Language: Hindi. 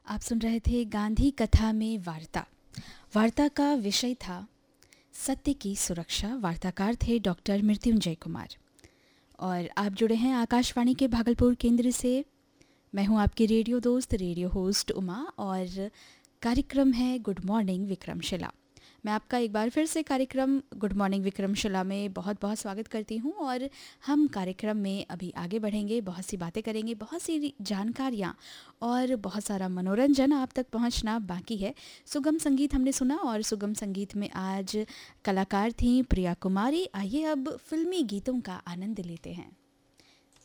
आप सुन रहे थे गांधी कथा में वार्ता। वार्ता का विषय था सत्य की सुरक्षा। वार्ताकार थे डॉक्टर मृत्युंजय कुमार। और आप जुड़े हैं आकाशवाणी के भागलपुर केंद्र से। मैं हूं आपकी रेडियो दोस्त, रेडियो होस्ट उमा, और कार्यक्रम है गुड मॉर्निंग विक्रमशिला। मैं आपका एक बार फिर से कार्यक्रम गुड मॉर्निंग विक्रमशिला में बहुत बहुत स्वागत करती हूं। और हम कार्यक्रम में अभी आगे बढ़ेंगे, बहुत सी बातें करेंगे, बहुत सी जानकारियां और बहुत सारा मनोरंजन आप तक पहुंचना बाकी है। सुगम संगीत हमने सुना, और सुगम संगीत में आज कलाकार थीं प्रिया कुमारी। आइए अब फिल्मी गीतों का आनंद लेते हैं।